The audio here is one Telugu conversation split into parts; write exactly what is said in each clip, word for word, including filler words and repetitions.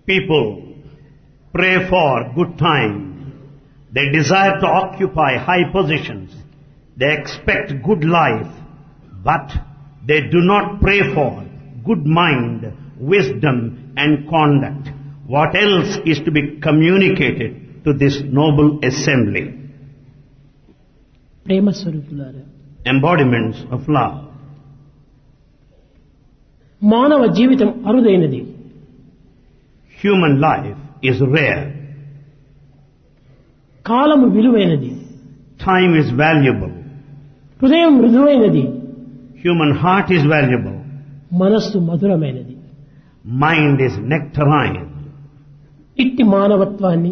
People pray for good time. They desire to occupy high positions. They expect good life. But they do not pray for good mind, wisdom and conduct. What else is to be communicated to this noble assembly? ప్రేమ స్వరూపులారా, Embodiments of love. మానవ జీవితం అరుదైనది. Human life is rare. కాలము విలువైనది. Time is valuable. హృదయం మృదువైనది. Human heart is valuable. మనస్సు మధురమైనది. Mind is nectarine. ఇట్టి మానవత్వాన్ని,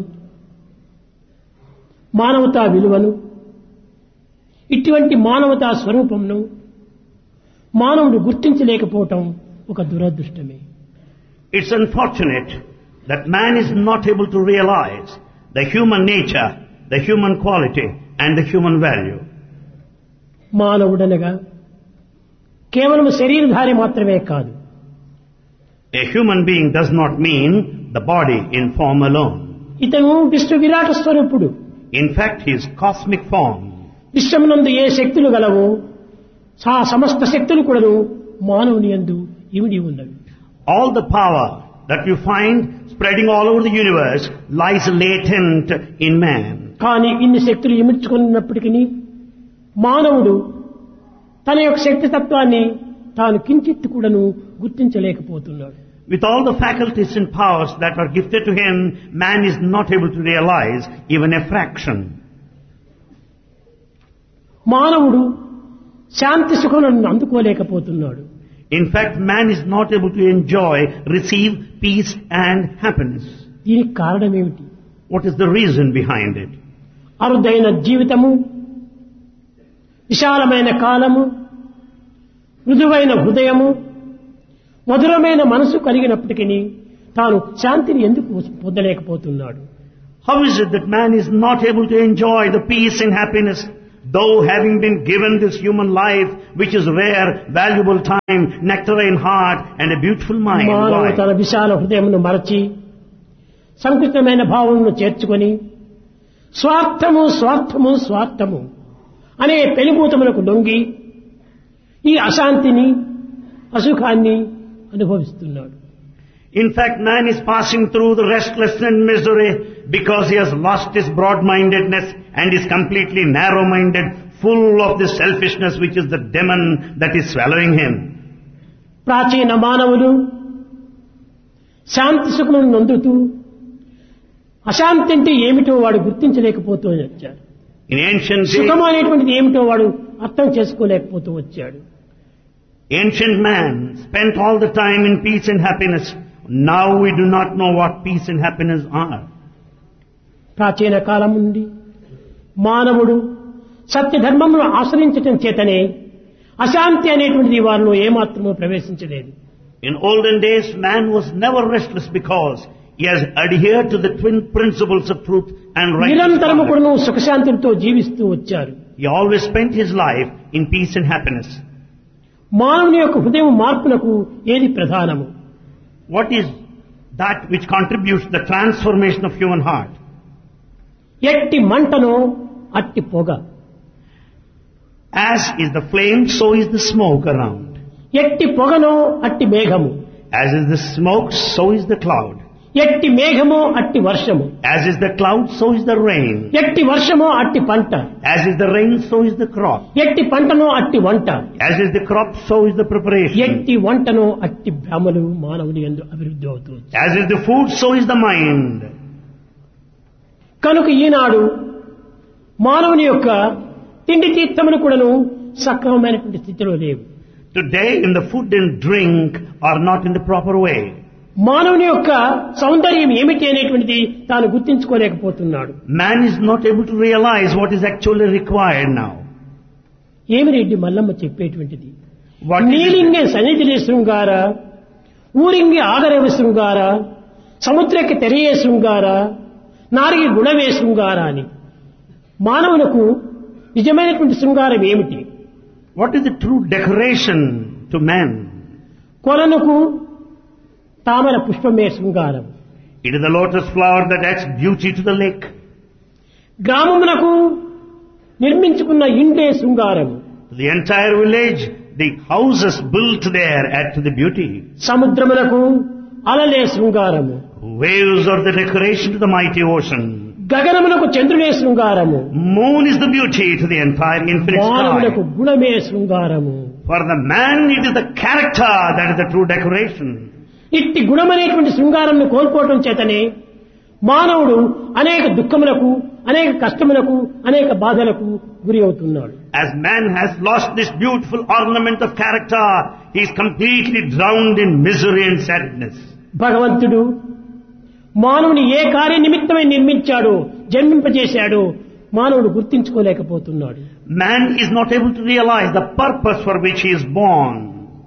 మానవతా విలువను, ఇటువంటి మానవతా స్వరూపంను మానవుడు గుర్తించలేకపోవటం ఒక దురదృష్టమే. It's unfortunate that man is not able to realize the human nature, the human quality and the human value. మానవుడనగా కేవలం శరీరధారి మాత్రమే కాదు. A human being does not mean the body in form alone. ఇతను విశ్వ విరాట స్వరూపుడు. In fact, he is cosmic form. విశ్వమునందు ఏ శక్తులు గలవో ఆ సమస్త శక్తులు కూడాను మానవుని యందు ఇమిడి ఉన్నవి. All the power that you find spreading all over the universe lies latent in man. కానీ ఇన్ని శక్తులు ఇమిడ్చుకున్నప్పటికీ మానవుడు తన యొక్క శక్తి తత్వాన్ని తాను కించిత్తు కూడాను గుర్తించలేకపోతున్నాడు. With all the faculties and powers that are gifted to him, man is not able to realize even a fraction. మానవుడు శాంతి సుఖములను అందుకోలేకపోతున్నాడు. In fact, man is not able to enjoy, receive peace and happiness. దీనికి కారణం ఏమిటి? What is the reason behind it? అరుదైన జీవితము, విశాలమైన కాలము, మృదువైన హృదయము, మధురమైన మనసు కలిగినప్పటికీ తాను శాంతిని ఎందుకు పొందలేకపోతున్నాడు? How is it that man is not able to enjoy the peace and happiness, though having been given this human life, which is rare, valuable time, nectarine heart and a beautiful mind? మానవుడు తన విశాల హృదయమును మరచి సంకుచితమైన భావమును చేర్చుకొని స్వార్థము స్వార్థము స్వార్థము అనే పెనుభూతములకు లొంగి ఈ అశాంతిని, అసుఖాన్ని అనుభవిస్తున్నాడు. In fact, man is passing through the restlessness and misery because he has lost his broad-mindedness and is completely narrow-minded, full of this selfishness which is the demon that is swallowing him. ప్రాచీన మానవులు శాంతి సుఖములను నొందుతూ అశాంతి అంటే ఏమిటో వాడు గుర్తించలేకపోతూ వచ్చాడు. In ancient days, సుఖము అనేటువంటిది ఏమిటో వాడు అర్థం చేసుకోలేకపోతూ వచ్చాడు. ancient man spent all the time in peace and happiness. Now we do not know what peace and happiness are. ప్రాచీన కాలం నుండి మానవుడు సత్య ధర్మమును ఆశ్రయించటం చేతనే అశాంతి అనేటువంటిది వారిలో ఏమాత్రమూ ప్రవేశించలేదు. In olden days, man was never restless because he has adhered to the twin principles of truth and నిరంతరము righteousness. కూడా సుఖశాంతులతో జీవిస్తూ వచ్చారు. He always spent his life in peace and happiness. మానవుని యొక్క హృదయం మార్పునకు ఏది ప్రధానము? What is that which contributes the transformation of human heart? ఎట్టి మంటనో అట్టి పొగ, As is the flame, so is the smoke around. ఎట్టి పొగనో అట్టి మేఘము, As is the smoke, so is the cloud. ఎట్టి మేఘమో అట్టి వర్షము, As is the cloud, so is the rain. ఎట్టి వర్షమో అట్టి పంట, As is the rain, so is the crop. ఎట్టి పంటనో అట్టి వంట, As is the crop, so is the preparation. ఎట్టి వంటనో అట్టి భ్రమలు మానవుని యందు అభివృద్ధి అవుతూ వచ్చాయి. As is the food, so is the mind. కనుక ఈనాడు మానవుని యొక్క తిండి తీర్థములు కూడాను సక్రమమైనటువంటి స్థితిలో లేవు. Today, in the food and drink are not in the proper way. మానవుని యొక్క సౌందర్యం ఏమిటి అనేటువంటిది తాను గుర్తించుకోలేకపోతున్నాడు. Man is not able to realize what is actually required now. ఏమి Reddy Mallamma చెప్పేటువంటిది? What is it? నీలింగే సన్నిధిని శృంగార, ఊరింగి ఆగరవి శృంగార, సముద్రకి తెరయే శృంగార, నారికి గుణవే శృంగార అని. మానవులకు నిజమైనటువంటి శృంగారం ఏమిటి? What is the true decoration to man? కొలనుకు తామర పుష్పమే శృంగారం. It is the lotus flower that adds beauty to the lake. గ్రామమునకు నిర్మించుకున్న ఇండే శృంగారము. The entire village, the houses built there add to the beauty. సముద్రమునకు అలలే శృంగారము. Waves are the decoration to the mighty ocean. గగనమునకు చంద్రుడే శృంగారము. Moon is the beauty to the entire infinite మానవులకు sky. గుణమే శృంగారము. For the man, it is the character that is the true decoration. ఇట్టి గుణమనేటువంటి శృంగారంను కోల్పోవటం చేతనే మానవుడు అనేక దుఃఖములకు, అనేక కష్టములకు, అనేక బాధలకు గురి అవుతున్నాడు. As man has lost this beautiful ornament of character, he is completely drowned in misery and sadness. భగవంతుడు మానవుని ఏ కార్య నిమిత్తమై నిర్మించాడో, జన్మింపజేశాడో మానవుడు గుర్తించుకోలేకపోతున్నాడు. Man is not able to realize the purpose for which he is born.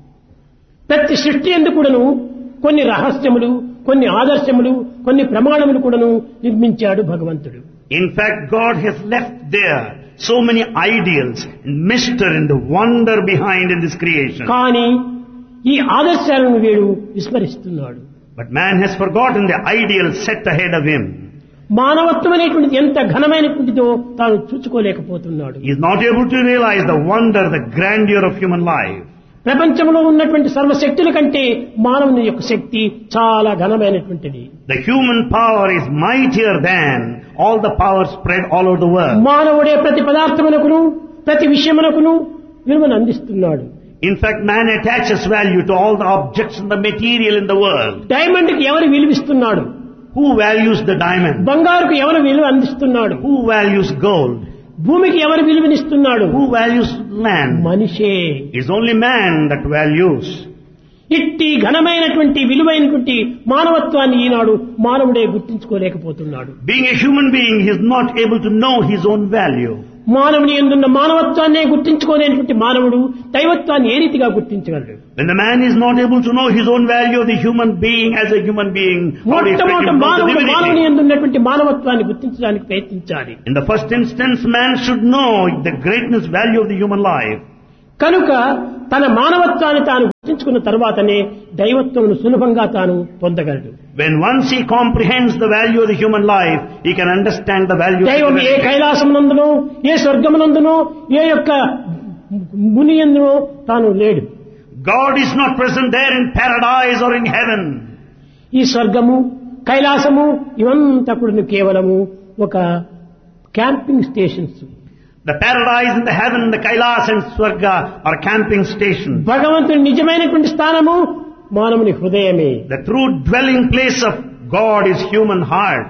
ప్రతి సృష్టి యందు కూడాను కొన్ని రహస్యములు, కొన్ని ఆదర్శములు, కొన్ని ప్రమాణములు కూడాను నిర్మించాడు భగవంతుడు. In fact, God has left there so many ideals and mystery and wonder behind in this creation. కానీ ఈ ఆదర్శాలను వీడు విస్మరిస్తున్నాడు. But man has forgotten the ideals set ahead of him. మానవత్వం అనేటువంటిది ఎంత ఘనమైనటువంటిదో తాను చూసుకోలేకపోతున్నాడు. He is not able to realize the wonder, the grandeur of human life. ప్రపంచంలో ఉన్నటువంటి సర్వశక్తుల కంటే మానవుని యొక్క శక్తి చాలా ఘనమైనటువంటిది. The human power is mightier than all the power spread all over the world. మానవుడే ప్రతి పదార్థమునకును, ప్రతి విషయమునకును విలువను అందిస్తున్నాడు. In fact, man attaches value to all the objects and the material in the world. Diamond కి ఎవరు విలువిస్తున్నాడు? Who values the diamond? బంగారుకు ఎవరు విలువ అందిస్తున్నాడు? Who values gold? భూమికి ఎవరు విలువనిస్తున్నాడు? Who values land? మనిషే. It's only man that values. ఇట్టి ఘనమైనటువంటి విలువైనటువంటి మానవత్వాన్ని ఈనాడు మానవుడే గుర్తించుకోలేకపోతున్నాడు. Being a human being, he is not able to know his own value. మానవుని యందున్న మానవత్వాన్నే గుర్తించుకోలేనటువంటి మానవుడు దైవత్వాన్ని ఏ రీతిగా గుర్తించగలడు? When the man is not able to know his own value of the human being as a human being, how do you expect him మొట్టమొదట to know the మానవుడు మానవుని divinity? యందున్నటువంటి మానవత్వాన్ని గుర్తించడానికి ప్రయత్నించాలి. In the first instance, man should know the greatness value of the human life. కనుక తన మానవత్వాన్ని తాను గుర్తించుకున్న తర్వాతనే దైవత్వమును సులభంగా తాను పొందగలడు. When once he comprehends the value of the human life, he can understand the value of దైవం ఏ humanity. కైలాసమునందునో, ఏ స్వర్గమునందునో, ఏ యొక్క ముని యందునో తాను లేడు. God is not present there in paradise or in heaven. ఈ స్వర్గము, కైలాసము ఇవంతా కూడా కేవలము ఒక camping stations. The paradise and the heaven, the Kailas and Swarga are camping stations. భగవంతుని నిజమైనటువంటి స్థానము మానవుని హృదయమే. The true dwelling place of God is human heart.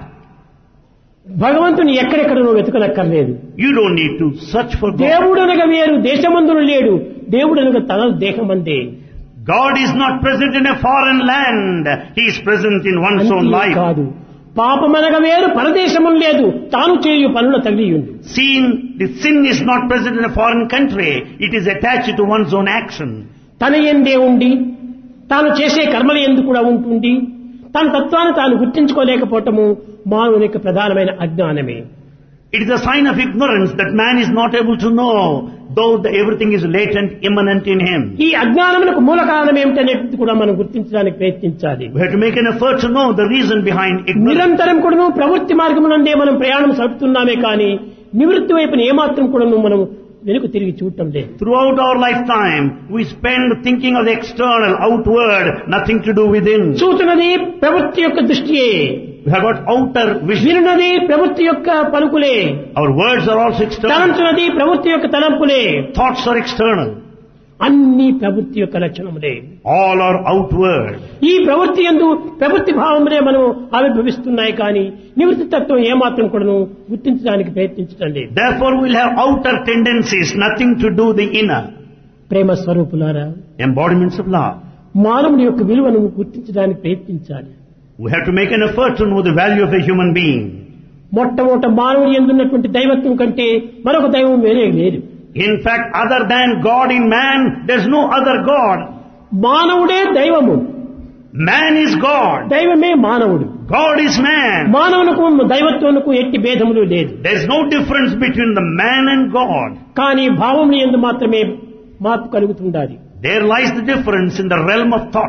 భగవంతుని ఎక్కడెక్కడనో వెతకనక్కర్లేదు. You don't need to search for God. దేవుడనగా వేరు దేశమందును లేడు, దేవుడనగా తన దేహమందే. God is not present in a foreign land. He is present in one's own అంతే life. కాదు, పాపమనగా వేరు పరదేశము లేదు, తాను చేయు పనుల తగిలియుండు. Sin, the sin is not present in a foreign country. It is attached to one's own action. తన యందే ఉండి తాను చేసే కర్మల యందు కూడా ఉంటుంది. తన తత్వాన్ని తాను గుర్తించుకోలేకపోవటము మానవుని యొక్క ప్రధానమైన అజ్ఞానమే. It is a sign of ignorance that man is not able to know, though the, everything is latent, immanent in him. ఈ అజ్ఞానమునకు మూల కారణం ఏమిటనేది కూడా మనం గుర్తించడానికి ప్రయత్నించాలి. We have to make an effort to know the reason behind ignorance. నిరంతరం కూడాను ప్రవృత్తి మార్గమునందే మనం ప్రయాణం సాగుతున్నామే కానీ నివృత్తి వైపున ఏమాత్రం కూడాను మనం వెనుక తిరిగి చూడటం లేదు. Throughout our lifetime, we spend thinking of the external, outward, nothing to do within. చూతున్నది ప్రవృత్తి యొక్క దృష్టియే, We have got outer vision. వినున్నది ప్రవృత్తి యొక్క పలుకులే, Our words are also external. తలంచున్నది ప్రవృత్తి యొక్క తలంపులే, Thoughts are external. అన్ని ప్రవృత్తి యొక్క లక్షణములే. All are outward. ఈ ప్రవృత్తి యందు ప్రవృత్తి భావములే మనం ఆవిర్భవిస్తున్నాయి కానీ నివృత్తి తత్వం ఏమాత్రం కూడాను గుర్తించడానికి ప్రయత్నించడం లేదు. Therefore, we'll have outer tendencies, nothing to do the inner. ప్రేమ స్వరూపులారా, Embodiments of love. మానవుని యొక్క విలువను గుర్తించడానికి ప్రయత్నించాలి. We have to make an effort to know the value of a human being. మొట్టమొదట మానవుని యందున్నటువంటి దైవత్వం కంటే మరొక దైవం వేరే లేదు. In fact, other than God in man, there's no other God. మానవుడే దైవము, Man is God. దైవమే మానవుడు. God is man. మానవునకు దైవత్వమునకు ఎట్టి భేదములు లేదు. There's no difference between the man and God. కానీ భావముల యందు మాత్రమే మార్పు కలుగుతుండాలి. There lies the difference in the realm of thought.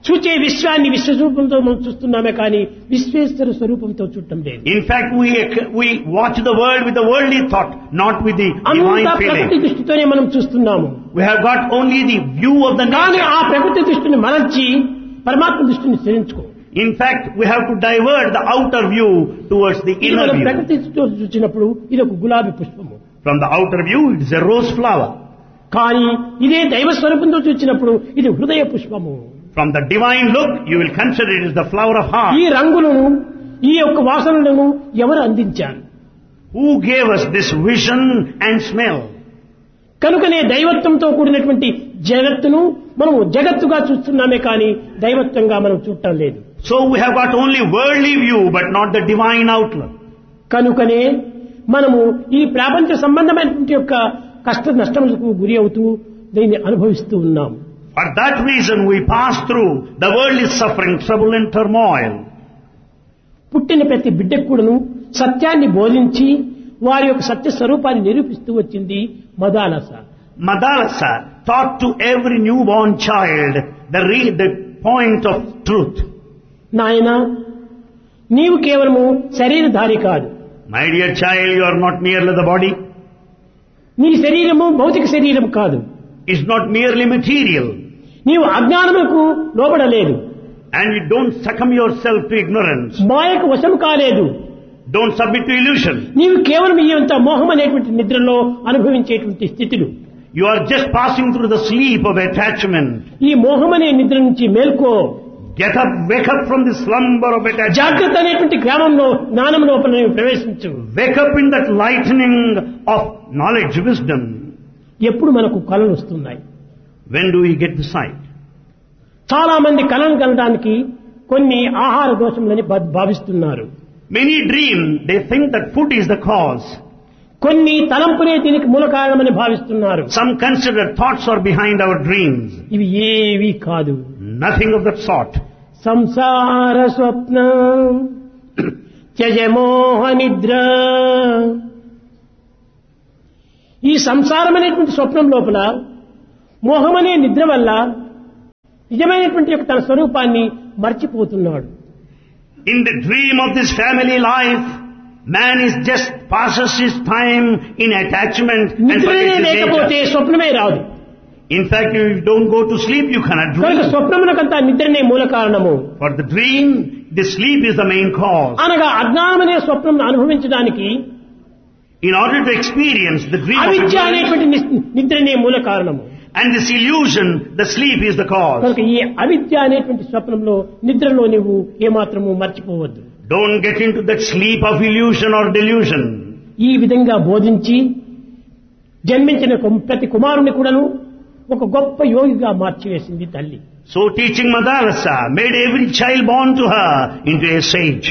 చూచే విశ్వాన్ని విశ్వరూపంతో మనం చూస్తున్నామే కానీ విశ్వేశ్వర స్వరూపంతో చూడటం లేదు. In fact, we we watch the world with the worldly thought, not with the divine అంతా ప్రకృతి feeling. దృష్టితోనే మనం చూస్తున్నాము. We have got only the view of the కానీ nature. ఆ ప్రకృతి దృష్టిని మరల్చి పరమాత్మ దృష్టిని స్థిరించుకో. In fact, we have to divert the outer view towards the ఇది inner మనం view. ప్రకృతి దృష్టితో చూసినప్పుడు ఇది ఒక గులాబీ పుష్పము. From the outer view, it is a rose flower. కానీ ఇదే దైవ స్వరూపంతో చూసినప్పుడు ఇది హృదయ పుష్పము. From the divine look, you will consider it as the flower of heart. ఈ రంగులను ఈ యొక్క వాసనలను ఎవరు అందించారు? Who gave us this vision and smell? కనుకనే దైవత్వంతో కూడినటువంటి జగత్తును మనం జగత్తుగా చూస్తున్నామే కానీ దైవత్వంగా మనం చూడటం లేదు. So we have got only worldly view, but not the divine outlook. కనుకనే మనము ఈ ప్రాపంచ సంబంధమైనటువంటి యొక్క కష్ట నష్టములకు గురి అవుతూ దీన్ని అనుభవిస్తూ ఉన్నాము. For that reason we pass through the worldly suffering, trouble and turmoil. పుట్టిన ప్రతి బిడ్డకు కూడాను సత్యాన్ని బోధించి వారి యొక్క సత్య స్వరూపాన్ని నిరూపిస్తూ వచ్చింది Madalasa. Madalasa taught to every newborn child the real, the point of truth. నాయనా నీవు కేవలము శరీరధారి కాదు. My dear child, you are not merely the body. నీ శరీరము భౌతిక శరీరం కాదు. It's not merely material. నీవు అజ్ఞానములకు లోబడలేదు. And you don't succumb yourself to ignorance. మాయకు వశము కాలేదు. Don't submit to illusion. నీవు కేవలం ఈ అంత మోహం అనేటువంటి నిద్రలో అనుభవించేటువంటి స్థితులు. You are just passing through the sleep of attachment. ఈ మోహం అనే నిద్ర నుంచి మేల్కో. Get up, wake up from the slumber of attachment. జాగ్రత్త అనేటువంటి గ్రామంలో జ్ఞానం లోపల నీవు ప్రవేశించు. Wake up in that lightening of knowledge, wisdom. ఎప్పుడు మనకు కళలు వస్తున్నాయి? When do we get the sight? చాలా మంది కళలు కలడానికి కొన్ని ఆహార దోషములని భా- భావిస్తున్నారు. Many dream, they think that food is the cause. కొన్ని తలంపులే దీనికి మూల కారణమని భావిస్తున్నారు. Some consider thoughts are behind our dreams. ఇవి ఏవి కాదు. Nothing of that sort. సంసార స్వప్న త్యజమోహ నిద్ర. ఈ సంసారం అనేటువంటి స్వప్నం లోపల మోహమనే నిద్ర వల్ల నిజమైనటువంటి యొక్క తన స్వరూపాన్ని మర్చిపోతున్నాడు. In the dream of this family life, man is just passes his time in attachment and నిద్రనే forgets his లేకపోతే nature. స్వప్నమే రాదు. In fact, if you don't go to sleep, you cannot కనుక dream. స్వప్నమునకంతా నిద్రనే మూల కారణము. For the dream, the sleep is the main cause. అనగా అజ్ఞానమనే స్వప్నం అనుభవించడానికి In order to experience the dream of అవిద్య ignorance అనేటువంటి ని- నిద్రనే మూల కారణము. and this illusion, the sleep is the cause. కనుక ఈ అవిద్య అనేటువంటి స్వప్నంలో నిద్రలో నువ్వు ఏమాత్రము మర్చిపోవద్దు. Don't get into that sleep of illusion or delusion. ఈ విధంగా బోధించి జన్మించిన కు- ప్రతి కుమారుని కూడాను ఒక గొప్ప యోగిగా మార్చివేసింది తల్లి. So teaching Madalasa made every child born to her into a sage.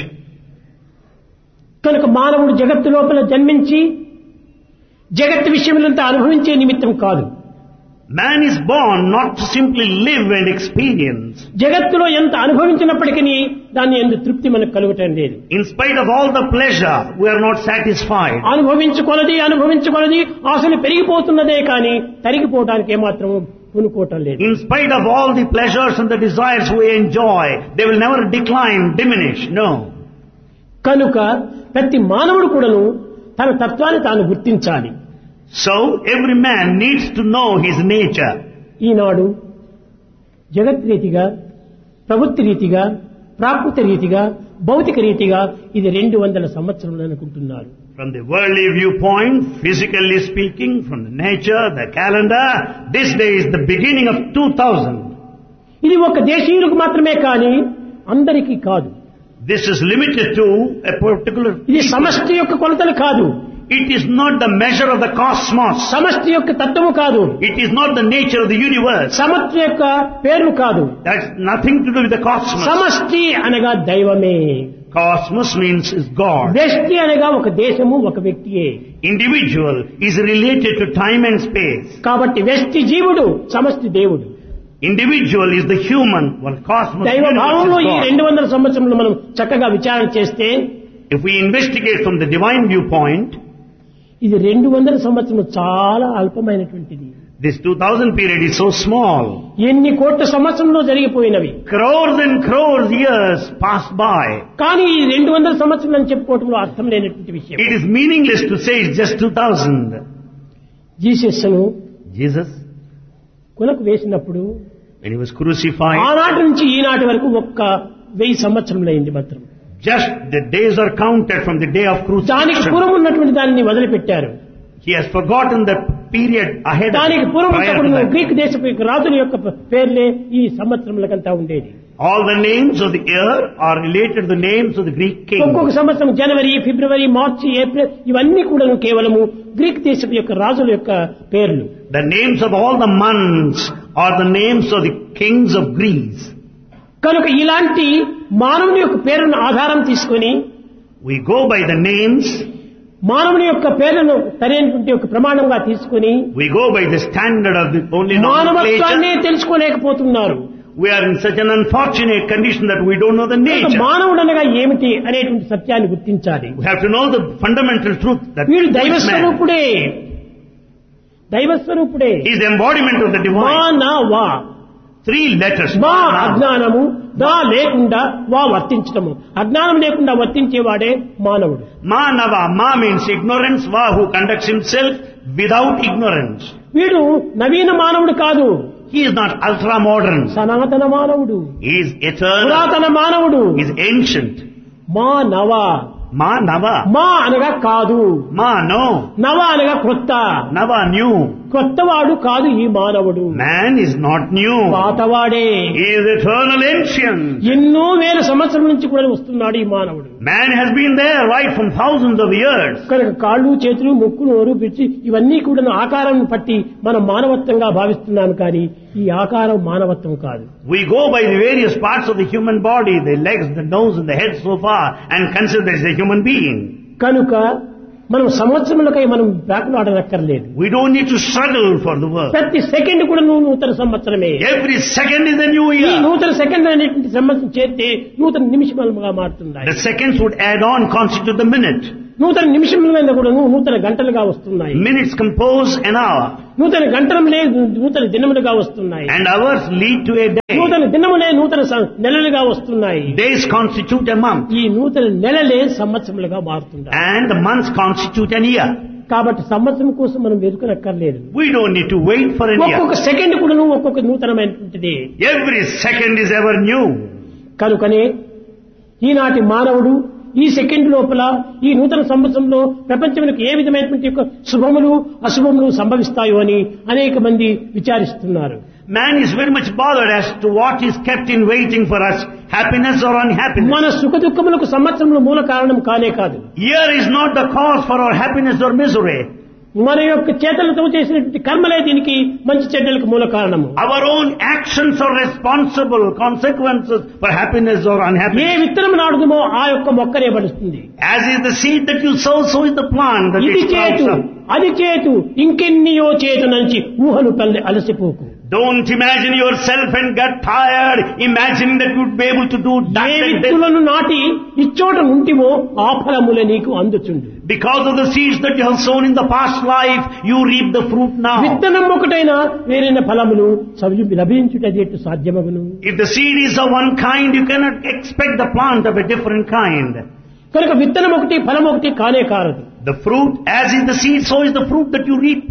కనుక మానవుడు జగత్తు లోపల జన్మించి జగత్తు విషయములంతా అనుభవించే నిమిత్తం కాదు. Man is born not to simply live and experience. జగత్తులో ఎంత అనుభవించినప్పటికీ దాన్ని ఎందు తృప్తి మనకు కలుగటం లేదు. In spite of all the pleasure, we are not satisfied. అనుభవించుకొనది అనుభవించుకొనది ఆశలు పెరిగిపోతున్నదే కానీ తరిగిపోవడానికి ఏమాత్రం పూనుకోవటం లేదు. In spite of all the pleasures and the desires we enjoy, they will never decline, diminish. No. కనుక ప్రతి మానవుడు కూడాను తన తత్వాన్ని తాను గుర్తించాలి. So every man needs to know his nature. ఈనాడు జగత్ రీతిగా ప్రవృత్తి రీతిగా ప్రాకృత రీతిగా భౌతిక రీతిగా ఇది రెండు వందల సంవత్సరములు అనుకుంటున్నారు. From the worldly viewpoint, physically speaking, from the nature, the calendar, this day is the beginning of two thousand. ఇది ఒక దేశీయులకు మాత్రమే కానీ అందరికీ కాదు. This is limited to a particular ఇది people. సమష్టి యొక్క కొలతలు కాదు. It is not the measure of the cosmos. సమష్టి యొక్క తత్వము కాదు. It is not the nature of the universe. సమష్టి యొక్క పేరు కాదు. That's nothing to do with the cosmos. సమష్టి అనగా దైవమే. Cosmos means is God. వ్యష్టి అనగా ఒక దేశము ఒక వ్యక్తియే. Individual is related to time and space. కాబట్టి వ్యష్టి జీవుడు సమష్టి దేవుడు. Individual is the human, while cosmos దైవ universe భావంలో is ఈ God. రెండు వందల సంవత్సరంలో మనం చక్కగా విచారణ చేస్తే If we investigate from the divine viewpoint, ఇది రెండు వందల సంవత్సరం చాలా అల్పమైనటువంటిది. This two thousand period is so small. ఎన్ని కోట్ల సంవత్సరంలో జరిగిపోయినవి. Crores and crores years passed by. కానీ ఈ రెండు వందల సంవత్సరాలు అని చెప్పుకోవడంలో అర్థం లేనటువంటి విషయం. It is meaningless to say it's just two thousand. జీసస్ను Jesus, కొలకు వేసినప్పుడు when he was crucified, ఆనాటి నుంచి ఈనాటి వరకు ఒక్క వెయ్యి సంవత్సరములైంది మాత్రం. just the days are counted from the day of దానికి crucifixion. పూర్వం ఉన్నటువంటి దానిని వదిలిపెట్టారు. He has forgotten the period ahead of దానికి పూర్వం prior to ఉన్నప్పుడు that. గ్రీక్ దేశపు యొక్క రాజుల యొక్క పేర్లే ఈ సంవత్సరములకంతా ఉండేది. All the names of the year are related to the names of the Greek ఒక్కొక్క kings. సంవత్సరం జనవరి, ఫిబ్రవరి, మార్చి, ఏప్రిల్ ఇవన్నీ కూడా కేవలము గ్రీక్ దేశపు యొక్క రాజుల యొక్క పేర్లు. The names of all the months are the names of the kings of Greece. కనుక ఇలాంటి మానవుని యొక్క పేరును ఆధారం తీసుకొని We go by the names, మానవుని యొక్క పేర్లను సరైనటువంటి ఒక ప్రమాణంగా తీసుకొని we go by the standard of the only మానవత్వాన్నే nomenclature. తెలుసుకోలేకపోతున్నారు. We are in such an unfortunate condition that we don't know the nature. మానవుడు అనగా ఏమిటి అనేటువంటి సత్యాన్ని గుర్తించాలి. We have to know the fundamental truth that వీడు is man. దైవస్వరూపుడే దైవస్వరూపుడే He is the embodiment of the మా divine. నా వా Three letters. మా అజ్ఞానము దా లేకుండా వా వర్తించటము. అజ్ఞానం లేకుండా వర్తించేవాడే మానవుడు. Ma Nava. Ma means ignorance. Va who conducts himself without ignorance. వీడు నవీన మానవుడు కాదు, He is not ultra modern. సనాతన మానవుడు, He is eternal. పురాతన మానవుడు. He is ancient. మా నవ. Ma Nava. మా అనగా కాదు, Ma no. నవ అనగా క్రొత్త. Nava new. క్రొత్తవాడు కాదు ఈ మానవుడు, Man is not new. పాతవాడే. He is eternal ancient. ఎన్నో వేల సంవత్సరం నుంచి కూడా వస్తున్నాడు ఈ మానవుడు. Man has been there right from thousands of years. కనుక కాళ్ళు, చేతులు, ముక్కు, నోరు, పిచ్చి ఇవన్నీ కూడా ఆకారం పట్టి మనం మానవత్వంగా భావిస్తున్నాం, కానీ ఈ ఆకారం మానవత్వం కాదు. We go by the various parts of the human body, the legs, the nose and the head so far, and consider it as a human being. కనుక మనం సంవత్సరములకై మనం బ్రాకులాడనక్కర్లేదు. We don't need to struggle for the work. ప్రతి సెకండ్ కూడా నువ్వు నూతన సంవత్సరమే. Every second is a new ఈ year. నూతన సెకండ్ అనేటువంటి సంవత్సరం చేస్తే నూతన నిమిషములుగా మారుతున్నాయి. The seconds would add on, constitute the minute. నూతన నిమిషములైనా కూడా నూతన గంటలుగా వస్తున్నాయి. Minutes compose an hour, నూతన గంటలములే నూతన దినములుగా వస్తున్నాయి. and hours lead to a day. నూతన దినములే నూతన సం- నెలలుగా వస్తున్నాయి. Days constitute a month, ఈ నూతన నెలలే సంవత్సరములుగా మారుతున్నాయి. and the months constitute an year. కాబట్టి సంవత్సరం కోసం మనం వెతుకనక్కర్లేదు. We don't need to wait for a ఒక్కొక్క year. సెకండ్ కూడా ఒక్కొక్క నూతనమైనటువంటిది. Every second is ever new. కనుకనే ఈనాటి మానవుడు ఈ సెకండ్ లోపల ఈ నూతన సంవత్సరంలో ప్రపంచములకు ఏ విధమైనటువంటి యొక్క శుభములు అశుభములు సంభవిస్తాయో అని అనేక మంది విచారిస్తున్నారు. Man is very much bothered as to what is kept in waiting for us, happiness or unhappiness. మన సుఖ దుఃఖములకు సంవత్సరంలో మూల కారణం కానే కాదు. Year is not the cause for our happiness or misery. మన యొక్క చేతలతో చేసినటువంటి కర్మలే దీనికి మంచి చెడ్డలకు మూల కారణము. Our own actions are responsible consequences for happiness or A unhappiness. విత్తనం నాడుదుమో ఆ యొక్క మొక్కనే పడుతుంది. As is the seed that you sow, so is the plant that ఇది it sprouts చేతు up. అది చేతు ఇంకెన్నియో చేతు నుంచి ఊహలు పల్లి అలసిపోకు. Don't imagine yourself and get tired imagining that you'd be able to do that A and this. విత్తులను నాటి ఇచ్చోట నుంటివో ఆ ఫలములే నీకు అందుచుండు. Because of the seeds that you have sown in the past life, you reap the fruit now. విత్తనం ఒకటైనా వేరైన ఫలములు సవి లభించుటది ఎట్టు సాధ్యమగును. If the seed is of one kind, you cannot expect the plant of a different kind. కనుక విత్తనం ఒకటి ఫలం ఒకటి కానే కారదు. The fruit, as is the seed, so is the fruit that you reap.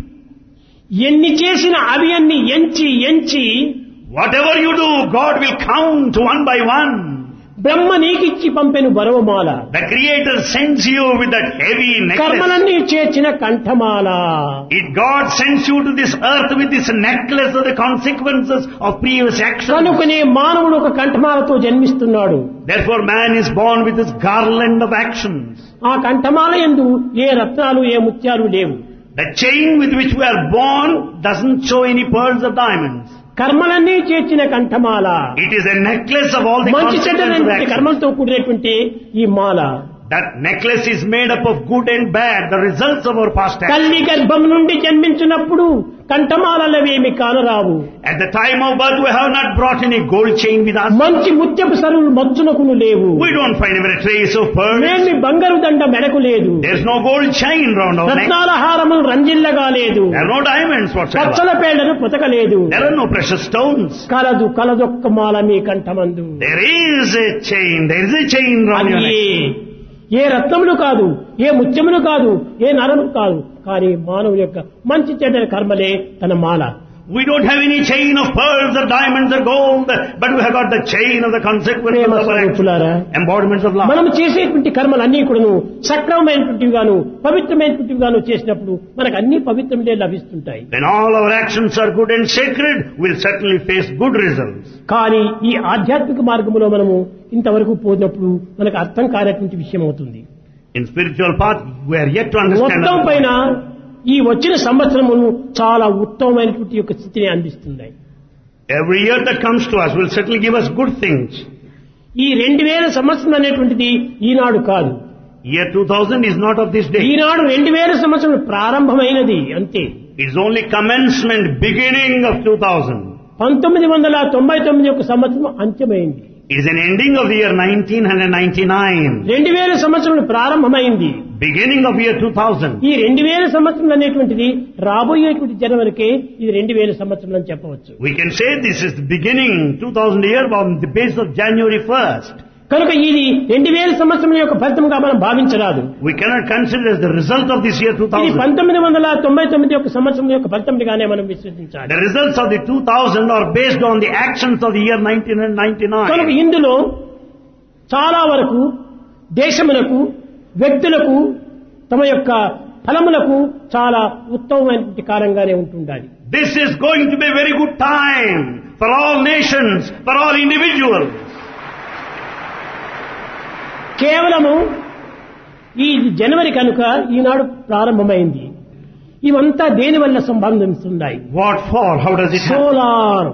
ఎన్ని చేసిన అవి అన్ని ఎంచి ఎంచి Whatever you do, God will count one by one. బ్రహ్మ నీకిచ్చి పంపెను బరవమాల. The Creator sends you with that heavy necklace. కర్మలన్నీ చేర్చిన కంఠమాల. It God sends you to this earth with this necklace of the consequences of previous actions. కనుకనే మానవుడు ఒక కంఠమాలతో జన్మిస్తున్నాడు. Therefore man is born with this garland of actions. ఆ కంఠమాల యందు ఏ రత్నాలు ఏ ముత్యాలు లేవు. The chain with which we are born doesn't show any pearls or diamonds. కర్మలన్నీ చేర్చిన కంఠమాల. It is a necklace of all the మంచి consequences of చెడ్డలైన actions. కర్మలతో కూడినటువంటి ఈ మాల. That necklace is made up of good and bad, the results of our past actions. తల్లి గర్భం నుండి జన్మించినప్పుడు కంఠమాలవేమి కానరావు. At the time of birth, we have not brought any gold chain with us. మంచి ముత్యపు సరులు మచ్చునకును లేవు. We don't find even a trace of pearls. మేల్ని బంగారు దండ మెడకు లేదు. There's no gold chain round our neck. రత్నాల హారములు రంజిల్లగా లేదు. There are no diamonds whatsoever. పచ్చల పేడను పుతకలేదు. There are no precious stones. కలదు కలదొక్క మాల మీ కంఠమందు. There is a chain. There is a chain round your neck. ఏ రత్నములు కాదు, ఏ ముత్యములు కాదు, ఏ నరములు కాదు, కానీ మానవుని యొక్క మంచి చెడ్డ కర్మలే తన మాల. We don't have any chain of pearls or diamonds or gold, but we have got the chain of the consequences of our actions, embodiments of love. మనం చేసేటువంటి కర్మలన్నీ కూడాను సక్రమమైనటువంటివి గాను పవిత్రమైనటువంటివి గాను చేసినప్పుడు మనకు అన్ని పవిత్రములే లభిస్తుంటాయి. When all our actions are good and sacred, we'll certainly face good results. కానీ ఈ ఆధ్యాత్మిక మార్గంలో మనము ఇంతవరకు పోయినప్పుడు మనకు అర్థం కానటువంటి విషయం అవుతుంది. In spiritual path, we are yet to understand. మొత్తం పైన ఈ వచ్చిన సంవత్సరమును చాలా ఉత్తమమైనటువంటి యొక్క స్థితిని అందిస్తుంది. Every year that comes to us will certainly give us good things. ఈ రెండు వేల సంవత్సరం అనేటువంటిది ఈనాడు కాదు. Year two thousand is not of this day. ఈనాడు రెండు వేల సంవత్సరం ప్రారంభమైనది అంతే. It's only commencement, beginning of two thousand. పంతొమ్మిది వందల తొంభై తొమ్మిది యొక్క సంవత్సరం అంత్యమైంది. It is an ending of the year nineteen ninety-nine. రెండు వేల సంవత్సరం ప్రారంభమైంది. Beginning of year two thousand. ఈ రెండు వేల సంవత్సరం అనేటువంటిది రాబోయేటువంటి జనవరికి ఇది రెండు వేల సంవత్సరం అని చెప్పవచ్చు. We can say this is the beginning two thousand year on the basis of January first. కనుక ఇది రెండు వేల సంవత్సరం యొక్క ఫలితంగా మనం భావించరాదు. We cannot consider as the result of this year two thousand. ఇది పంతొమ్మిది వందల తొంభై తొమ్మిది యొక్క సంవత్సరం యొక్క ఫలితంగానే మనం విశ్వసించాలి. The results of the two thousand are based on the actions of the year nineteen ninety-nine. కనుక ఇందులో చాలా వరకు దేశములకు వ్యక్తులకు తమ యొక్క ఫలములకు చాలా ఉత్తమమైనటువంటి కాలంగానే ఉంటుండాలి. This is going to be a very good time for all nations, for all individuals. కేవలము ఈ జనవరి కనుక ఈనాడు ప్రారంభమైంది. ఇవంతా దేని వల్ల సంబంధిస్తున్నాయి? What for? How does it happen? Solar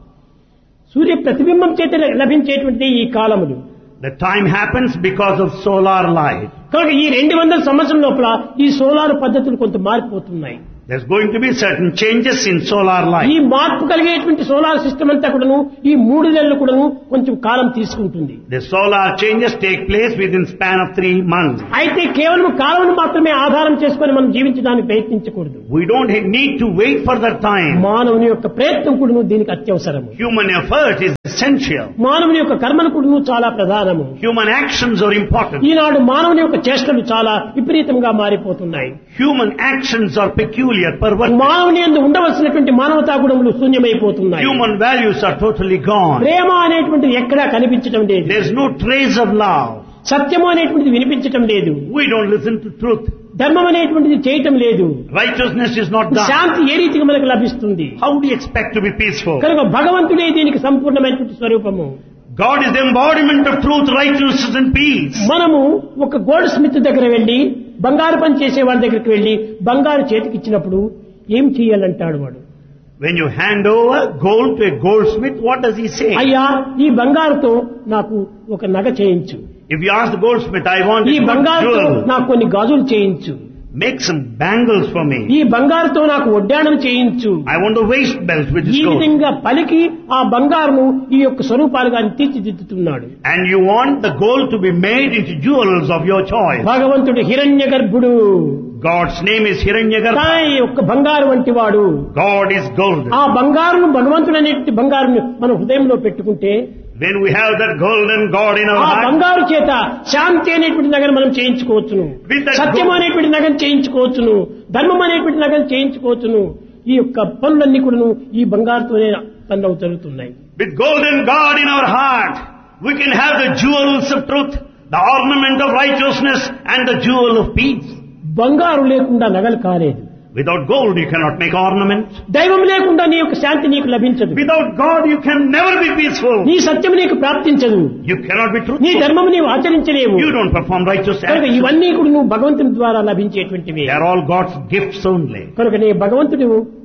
సూర్య ప్రతిబింబం చేత లభించేటువంటి ఈ కాలములు. The time happens because of solar light. కనుక ఈ రెండు వందల సంవత్సరం లోపల ఈ సోలార్ పద్ధతులు కొంత మారిపోతున్నాయి. There's going to be certain changes in solar light. ఈ మార్పు కలిగేటువంటి సోలార్ సిస్టమ్ అంతా కూడాను ఈ మూడు నెలలు కూడాను కొంచెం కాలం తీసుకుంటుంది. The solar changes take place within span of three months. అయితే కేవలం కాలం మాత్రమే ఆధారం చేసుకొని మనం జీవించడానికి ప్రయత్నించకూడదు. We don't need to wait for that time. మానవుని యొక్క ప్రయత్నం కూడాను దీనికి అత్యవసరము. Human effort is essential. మానవుని యొక్క కర్మలు కూడాను చాలా ప్రధానము. Human actions are important. ఈనాడు మానవుని యొక్క చేష్టలు చాలా విపరీతంగా మారిపోతున్నాయి. Human actions are peculiar, perverted. మానవుని యందు ఉండవలసినటువంటి మానవతా గుణములు శూన్యమైపోతున్నాయి. Human values are totally gone. ప్రేమ అనేటువంటిది ఎక్కడా కనిపించడం లేదు. There's no trace of love. సత్యము అనేటువంటిది వినిపించటం లేదు. We don't listen to truth. ధర్మం అనేటువంటిది చేయటం లేదు. Righteousness is not done. శాంతి ఏ రీతిగా మనకు లభిస్తుంది? How do you expect to be peaceful? కనుక భగవంతుడే దీనికి సంపూర్ణమైనటువంటి స్వరూపము. God is the embodiment of truth, righteousness and peace. మనము ఒక గోల్డ్ స్మిత్ దగ్గర వెళ్లి బంగారు పని చేసే వాళ్ళ దగ్గరికి వెళ్లి బంగారు చేతికి ఇచ్చినప్పుడు ఏం చేయాలంటాడు వాడు. When you hand over gold to a goldsmith, what does he say? అయ్యా ఈ బంగారుతో నాకు ఒక నగ చేయించు. If you ask the goldsmith, I want ఈ this బంగారుతో jewel, నాకు కొన్ని గాజులు చేయించు. make some bangles for me. ఈ బంగారుతో నాకు వడ్డాణం చేయించు. I want a waist belt with ఈ this gold. విధంగా పలికి ఆ బంగారును ఈ యొక్క స్వరూపాలుగా తీర్చిదిద్దుతున్నాడు. And you want the gold to be made into jewels of your choice. భగవంతుడు హిరణ్య గర్భుడు. God's name is Hiranyagarbha. తాయి యొక్క బంగారు వంటి వాడు. God is golden. ఆ బంగారును భగవంతుడు అనేటువంటి బంగారును మన హృదయంలో పెట్టుకుంటే When we have that golden God in our ఆ heart, బంగారు చేత శాంతి అనేటువంటి నగను మనం చేయించుకోవచ్చును. With that సత్యం gold- అనేటువంటి నగను చేయించుకోవచ్చును. ధర్మం అనేటువంటి నగను చేయించుకోవచ్చును. ఈ యొక్క పనులన్నీ కూడాను ఈ బంగారుతోనే పనులు జరుగుతున్నాయి. with golden God in our heart, we can have the jewels of truth, the ornament of righteousness and the jewel of peace. బంగారు లేకుండా నగలు కాలేదు. Without gold you cannot make ornament. దైవం లేకుండా నీ యొక్క శాంతి నీకు లభించదు. Without God you can never be peaceful. నీ సత్యం నీకు ప్రాప్తించదు. You cannot be నీ truthful. ధర్మం నీవు ఆచరించలేవు. You don't perform righteous కనుక acts. ఇవన్నీ కూడా నువ్వు భగవంతుని ద్వారా లభించేటువంటివి. They are all God's gifts only. కనుక నీ భగవంతుడు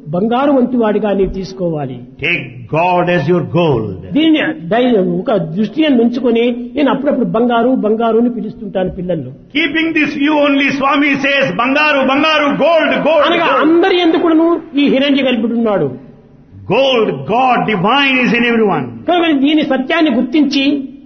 బంగారు వంటి వాడిగా నీవు తీసుకోవాలి. Take God as your gold. దీన్ని దై- ఒక దృష్టిని ఉంచుకొని నేను అప్పుడప్పుడు బంగారు బంగారు అని పిలుస్తుంటాను పిల్లలు. Keeping this view only, Swami says, Bangaru, Bangaru, gold, gold, అనగా gold. అందరి ఎందుకును ఈ హిరణ్య గర్భుడున్నాడు. Gold, God, divine is in everyone. కనుక దీని సత్యాన్ని గుర్తించి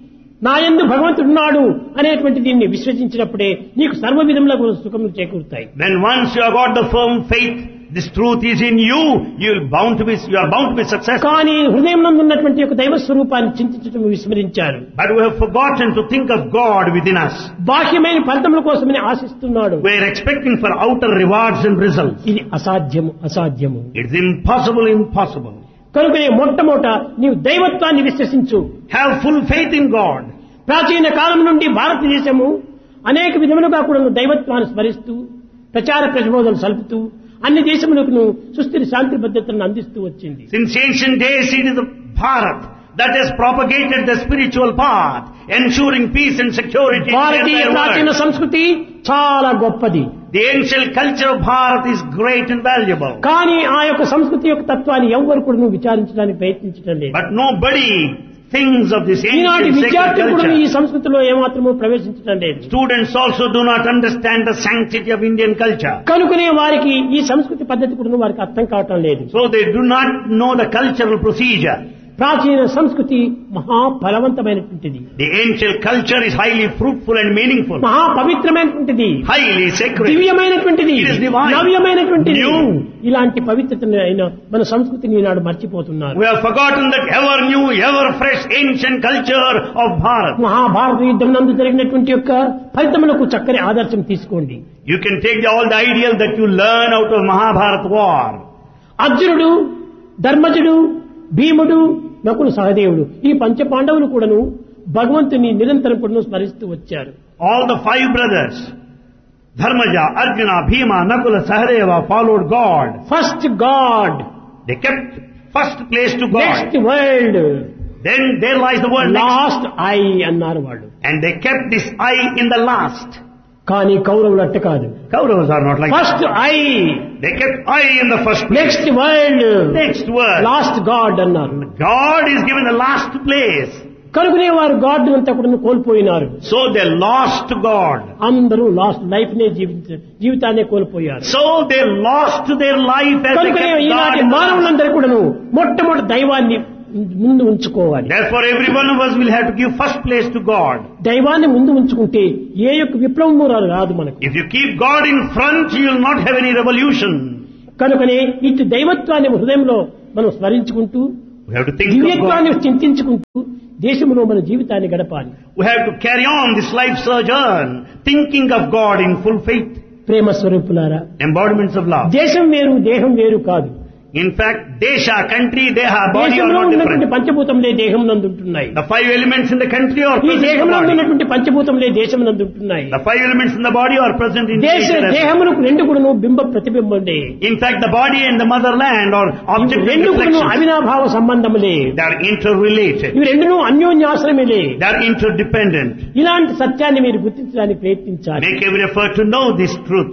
నా యందు భగవంతుడున్నాడు అనేటువంటి దీన్ని విశ్వసించినప్పుడే నీకు సర్వ విధముల సుఖములు చేకూరుతాయి. When once you have got the firm faith, this truth is in you, you will bound to be, you are bound to be successful. కానీ హృదయం నందు ఉన్నటువంటి ఒక దైవ స్వరూపాన్ని చింతించడం విస్మరించారు. But we have forgotten to think of God within us. బాహ్యమైన ఫలితముల కోసమని ఆశిస్తున్నాడు. We are expecting for outer rewards and results. ఇది అసాధ్యము అసాధ్యము. It is impossible, impossible. కనుకనే మొట్టమొదట నీవు దైవత్వాన్ని విశ్వసించు. Have full faith in God. ప్రాచీన కాలం నుండి భారతదేశము అనేక విధములుగా కూడా దైవత్వాన్ని స్మరిస్తూ ప్రచార ప్రబోధనలు సల్పుతూ అన్ని దేశములకు సుస్థిర శాంతి భద్రతలను అందిస్తూ వచ్చింది. Since ancient days, it is the Bharat that has propagated the spiritual path, ensuring peace and security in the Bharatiya entire ప్రాచీన world. సంస్కృతి చాలా గొప్పది. The ancient culture of Bharat is great and valuable. కానీ ఆ యొక్క సంస్కృతి యొక్క తత్వాన్ని ఎవ్వరు కూడా నువ్వు విచారించడానికి ప్రయత్నించడం లేదు. But nobody thinks of this ఈనాటి ancient sacred విద్యార్థులు కూడా ఈ culture. సంస్కృతిలో ఏమాత్రమూ ప్రవేశించడం లేదు. Students also do not understand the sanctity of Indian culture. కనుకనే వారికి ఈ సంస్కృతి పద్ధతి కూడా వారికి అర్థం కావటం లేదు. So they do not know the cultural procedure. ప్రాచీన సంస్కృతి మహా ఫలవంతమైనటువంటిది, The ancient culture is highly fruitful and meaningful, మహా పవిత్రమైనటువంటిది, highly sacred. దివ్యమైనటువంటిది, It is divine. నవ్యమైనటువంటిది. New. ఇలాంటి పవిత్రతను అయిన మన సంస్కృతిని ఈనాడు మర్చిపోతున్నారు. We have forgotten that ever new, ever fresh ancient culture of Bharat. Mahabharata యుద్ధం నందు జరిగినటువంటి యొక్క ఫలితములకు చక్కని ఆదర్శం తీసుకోండి. You can take all the ideal that you learn out of Mahabharata war. అర్జునుడు, ధర్మజుడు, భీముడు, నకులు, సహదేవుడు ఈ పంచ పాండవులు కూడాను భగవంతుని నిరంతరం కూడా స్మరిస్తూ వచ్చారు. All the five brothers, Dharmaja, Arjuna, Bhima, Nakula, Sahadeva, followed God. First God, They kept first place to God. Next world, Then there lies the word next. Last I అన్నారు వాళ్ళు. And they kept this I in the last. కానీ కౌరవులు అట్ట కాదు. Kauravas are not like that. First I, They kept I in the first place. Next world, Next word. Last God అన్నారు. God is given the last place. కనుకనే వారు గాడ్ అంతా కూడా కోల్పోయినారు. So they lost God. అందరూ లాస్ట్ లైఫ్ నే జీవించారు, జీవితాన్ని కోల్పోయారు. So they lost their life as they కనుకనే kept God ఈనాటి in the last. మానవులందరూ కూడాను మొట్టమొదటి దైవాన్ని ముందు ఉంచుకోవాలి. Therefore every one of us will have to give first place to God. దైవాన్ని ముందు ఉంచుకుంటే ఏ యొక్క విప్లవము రాదు మనకు. If you keep God in front, you will not have any revolution. కనుకనే ఇటు దైవత్వాన్ని హృదయంలో మనం స్మరించుకుంటూ We have to think of దివ్యత్వాన్ని God. చింతించుకుంటూ దేశంలో మన జీవితాన్ని గడపాలి. We have to carry on this life sojourn, thinking of God in full faith. ప్రేమ స్వరూపులారా, Embodiments of love. దేశం వేరు దేహం వేరు కాదు. In fact, Desha, country, Deha, body are దేశంలో not ఉన్నటువంటి different. పంచభూతములే దేహం నందు ఉంటున్నాయి. The five elements in the country are ఈ present in దేహం the నందు body. ఉన్నటువంటి పంచభూతములే దేశం నందు ఉంటున్నాయి. The five elements in the body are present in దేశ nature as well. దేహములకు రెండు కూడాను బింబ ప్రతిబింబంలే. In fact, the body and the motherland are object రెండు of కూడాను reflection. అవినాభావ సంబంధములే. They are interrelated. ఇవి రెండును అన్యోన్యాశ్రమేలే. They are interdependent. ఇలాంటి సత్యాన్ని మీరు గుర్తించడానికి ప్రయత్నించాలి. Make every effort to know this truth.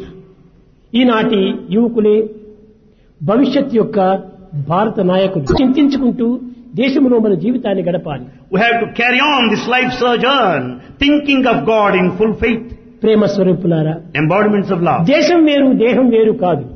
ఈనాటి యువకులే భవిష్యత్ యొక్క భారత నాయకులు. చింతించుకుంటూ దేశంలో మన జీవితాన్ని గడపాలి. We have to carry on this life sojourn, thinking of God in full faith. ప్రేమ స్వరూపులారా, Embodiments of love. దేశం వేరు దేహం వేరు కాదు.